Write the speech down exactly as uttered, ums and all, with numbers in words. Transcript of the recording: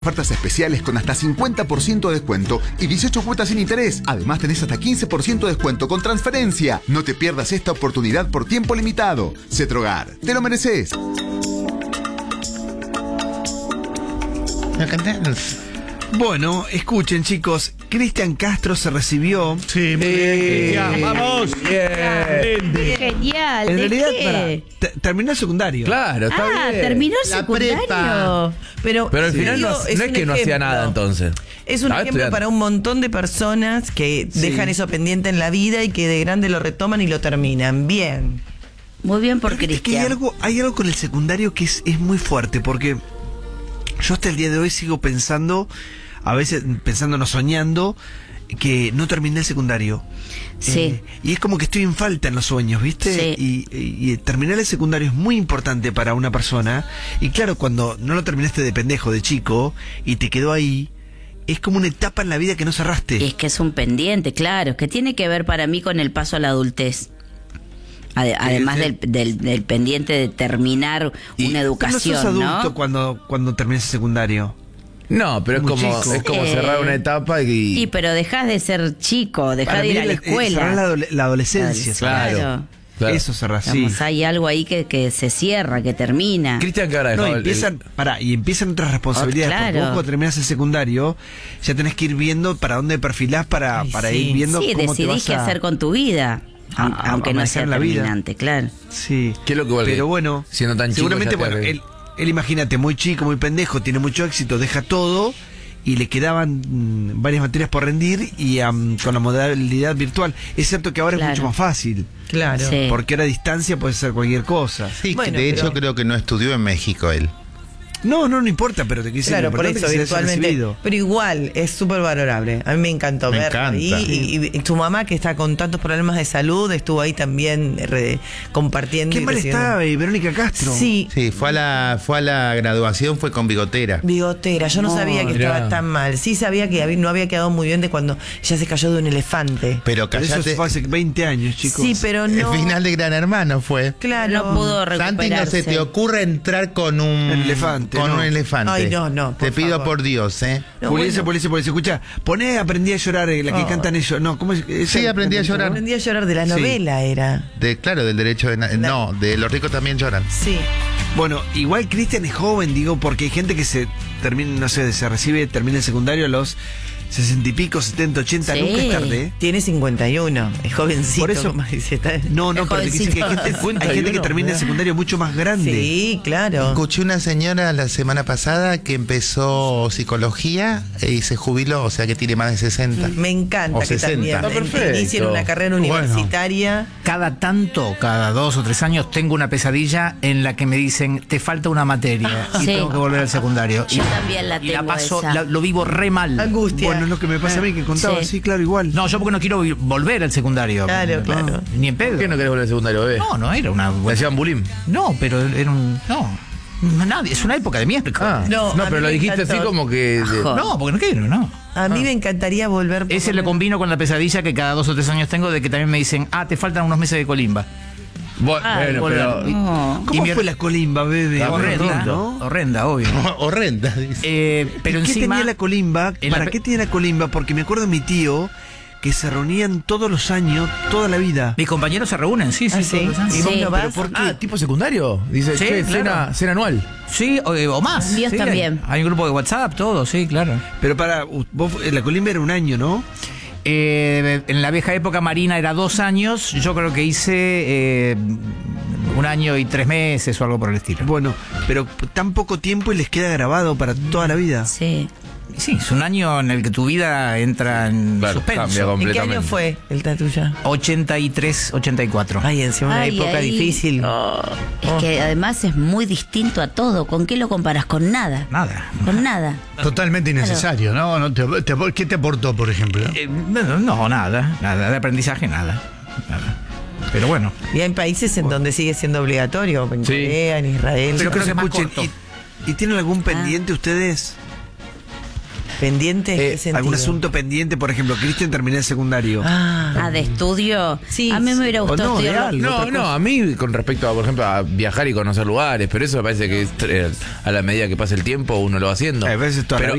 Ofertas especiales con hasta cincuenta por ciento de descuento y dieciocho cuotas sin interés. Además tenés hasta quince por ciento de descuento con transferencia. No te pierdas esta oportunidad por tiempo limitado. Cetrogar, te lo mereces. Bueno, escuchen, chicos. Cristian Castro se recibió. Sí, muy bien, Cristian. ¡Vamos! Bien. Genial. En ¿De realidad, qué? para, terminó el secundario. Claro, está Ah, bien. terminó el La secundario. prepa. Pero, Pero al sí, final digo, no, no es, un que no hacía ejemplo. nada entonces. Es un Estaba ejemplo estudiando. para un montón de personas que Sí. dejan eso pendiente en la vida y que de grande lo retoman y lo terminan. Bien. Muy bien por Pero viste que Cristian. hay algo, hay algo con el secundario que es, es muy fuerte, porque yo hasta el día de hoy sigo pensando, a veces pensando, no soñando, que no terminé el secundario. Sí. Eh, y es como que estoy en falta en los sueños, ¿viste? Sí. Y, y- y terminar el secundario es muy importante para una persona. Y claro, cuando no lo terminaste de pendejo, de chico, y te quedó ahí, es como una etapa en la vida que no cerraste. Y es que es un pendiente, claro, que tiene que ver para mí con el paso a la adultez. Ade- Además del, del, del pendiente de terminar Y- una educación, Pero no sos adulto ¿no? cuando, cuando terminas el secundario. No, pero es Muy como, chico. es como Eh, cerrar una etapa y... Y pero dejás de ser chico, dejás Para de ir mí a la el- el- escuela. cerrar la, adole- la adolescencia. Claro. Claro. Claro. Eso cerrar, sí. Digamos, hay algo ahí que, que se cierra, que termina. Cristian, que ahora No, dejó y el- empiezan, pará, y empiezan otras responsabilidades. Ah, claro. Porque vos cuando terminás el secundario, ya tenés que ir viendo para dónde perfilás para, Ay, para sí. ir viendo Sí, cómo te vas decidís qué a... hacer con tu vida, a- aun- a- aunque a no manejar sea la vida. terminante, claro. Sí. ¿Qué es lo que vuelve? Pero bueno, Siendo tan chico, seguramente, ya te bueno, arregla. él, él imagínate, muy chico, muy pendejo, tiene mucho éxito, deja todo y le quedaban mm, varias materias por rendir y am, con la modalidad virtual. Es cierto que ahora Claro. es mucho más fácil, Claro. Sí. porque ahora a distancia puede ser cualquier cosa. Sí, Bueno, de hecho pero- creo que no estudió en México él. No, no, no importa, pero te quise decir, Claro, lo por importante eso, es que se haya virtualmente. recibido. Pero igual, es súper valorable. A mí me encantó Me verlo encanta. ahí. Sí. Y, y tu mamá, que está con tantos problemas de salud, estuvo ahí también re- compartiendo. Qué y mal recibiendo- estaba eh, Verónica Castro. Sí, Sí, fue a la fue a la graduación, fue con bigotera. bigotera. Yo no, No, sabía que mirá. estaba tan mal. Sí sabía que había- no había quedado muy bien de cuando ya se cayó de un elefante. Pero Pero eso callate, fue hace veinte años, chicos. Sí, pero no. el final de Gran Hermano fue. Claro. No pudo Santi, recuperarse. no se te ocurre entrar con un El elefante, con no. un elefante. Ay, no, no, Te por pido favor. por Dios, ¿eh? No, Puliese, bueno. Puliese, Puliese. Escucha, poné Aprendí a llorar, eh, la que Oh. cantan ellos. No, ¿cómo es? Esa- Sí, Aprendí a llorar. Aprendí a llorar de la Sí. novela, era. De, claro, del derecho de... na- No, de los ricos también lloran. Sí. Bueno, igual Cristian es joven, digo, porque hay gente que se termina, no sé, se recibe, termina el secundario a los sesenta y pico, setenta, ochenta, Sí. nunca es tarde, ¿eh? Tiene cincuenta y uno. Es jovencito. Por eso- como dice, está- No, no, Es pero te dice que hay gente, jovencito. hay gente que termina el secundario mucho más grande. Sí, claro. Escuché una señora la semana pasada que empezó psicología y se jubiló, o sea que tiene más de sesenta. Me encanta O que sesenta. también Está perfecto. inicien una carrera universitaria. Cada tanto, cada dos o tres años, tengo una pesadilla en la que me dicen, te falta una materia y Sí. tengo que volver al secundario. Yo y, también la y la tengo paso, esa. la- lo vivo re mal. Angustia. Bueno, es lo que me pasa a mí que contaba, Sí. sí, claro, igual. No, yo porque no quiero vi- volver al secundario. Claro, No, claro. Ni en pedo. ¿Por qué no querés volver al secundario, bebé? No, no era una... ¿Le hacían bullying? No, pero era un... No, nadie, es una época de miércoles. Ah, No, no, a pero mí lo me dijiste encantó. así como que... de- Ajo. No, porque no quiero, no. A mí me encantaría volver. por Ese lo le menos- combino con la pesadilla que cada dos o tres años tengo de que también me dicen, ah, te faltan unos meses de colimba. Bueno, Ay, bueno, pero... volver. No. ¿Cómo Y mi- fue la colimba, bebé? Ah, Horrenda, ¿no? horrenda, obvio. Horrenda, dice. Eh, pero ¿Y qué encima... tenía la colimba? en la ¿Para pe- qué tenía la colimba? Porque me acuerdo de mi tío que se reunían todos los años, toda la vida. Mis compañeros se reúnen, sí, sí. Ah, sí. todos los años. ¿Y vos Sí. no vas? ¿Pero por qué? Ah, ¿tipo secundario? Dice, Sí, che, claro. cena, cena anual. Sí, o, eh, o más. Míos sí, también. Hay, hay un grupo de WhatsApp, todo, sí, claro. Pero para, u- vos, eh, la colimba era un año, ¿no? Eh, en la vieja época Marina era dos años, yo creo que hice eh, un año y tres meses o algo por el estilo. Bueno, pero tan poco tiempo y les queda grabado para toda la vida. Sí. Sí, es un año en el que tu vida entra en Claro, suspenso. cambia ¿En qué completamente. año fue el tatuya? ochenta y tres, ochenta y cuatro. Ay, encima una Ay, época ahí- difícil. Es que además es muy distinto a todo. ¿Con qué lo comparas? Con nada. Nada. Con nada. Totalmente innecesario, ¿no? no te, te- ¿Qué te aportó, por ejemplo? Eh, no, no, nada. Nada. De aprendizaje, nada. Nada. Pero bueno. Y hay países en donde sigue siendo obligatorio, en Sí. Corea, en Israel. Pero creo que es más escuchen, corto. ¿y, y tienen algún pendiente ustedes? ¿Pendiente? ¿En Eh, qué sentido? ¿Algún asunto pendiente? Por ejemplo, Cristian terminé el secundario. Ah, Ah, de estudio. Sí, a mí me hubiera O gustado no, de estudiarlo. algo. No, otra no, cosa. a mí con respecto a, por ejemplo, a viajar y conocer lugares, pero eso me parece que es, eh, a la medida que pasa el tiempo uno lo va haciendo. A veces toda la Pero